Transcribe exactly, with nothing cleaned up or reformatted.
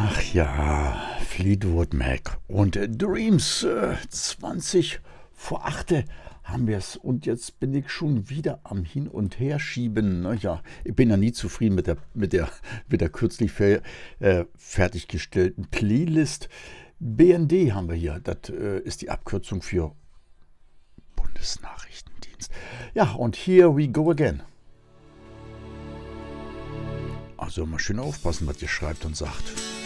Ach ja, Fleetwood Mac und äh, Dreams, äh, zwanzig vor acht haben wir es und jetzt bin ich schon wieder am Hin- und Herschieben. Naja, ich bin ja nie zufrieden mit der, mit der, mit der kürzlich fer, äh, fertiggestellten Playlist. B N D haben wir hier, das äh, ist die Abkürzung für Bundesnachrichtendienst. Ja, und here we go again. Also mal schön aufpassen, was ihr schreibt und sagt.